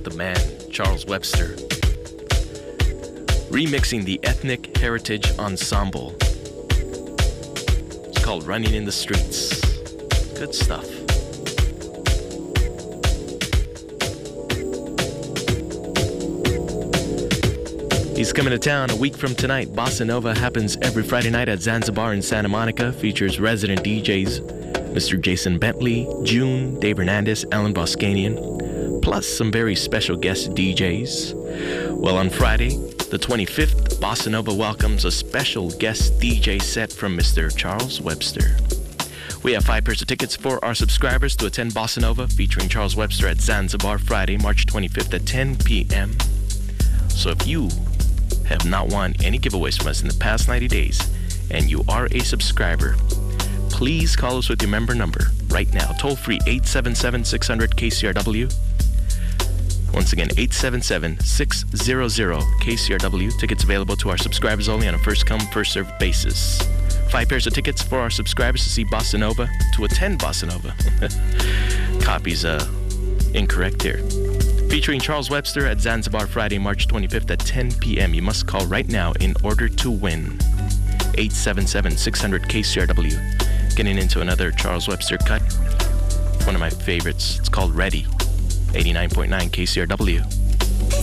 the man, Charles Webster, remixing the Ethnic Heritage Ensemble. It's called Running in the Streets. Good stuff. He's coming to town a week from tonight. Bossa Nova happens every Friday night at Zanzibar in Santa Monica. Features resident DJs Mr. Jason Bentley, June, Dave Hernandez, Alan Boscanian, plus some very special guest DJs. Well, on Friday, the 25th, Bossa Nova welcomes a special guest DJ set from Mr. Charles Webster. We have 5 pairs of tickets for our subscribers to attend Bossa Nova featuring Charles Webster at Zanzibar Friday, March 25th at 10 p.m. So if you have not won any giveaways from us in the past 90 days and you are a subscriber, please call us with your member number right now. Toll free 877-600-KCRW. Once again, 877-600-KCRW. Tickets available to our subscribers only on a first-come, first-served basis. 5 pairs of tickets for our subscribers to see Bossa Nova, to attend Bossa Nova. Copies incorrect here. Featuring Charles Webster at Zanzibar Friday, March 25th at 10 p.m. You must call right now in order to win. 877-600-KCRW. Getting into another Charles Webster cut. One of my favorites. It's called Ready. 89.9 KCRW.